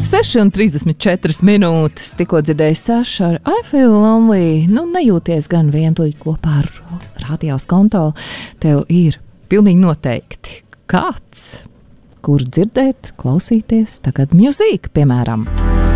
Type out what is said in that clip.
6,34 minūtes. Tikko dzirdēju Sašu ar I Feel Lonely. Nu, nejūties gan vientuļi kopā ar Radio Skonto. Tev ir pilnīgi noteikti kāds, kur dzirdēt, klausīties. Tagad mūzika, piemēram.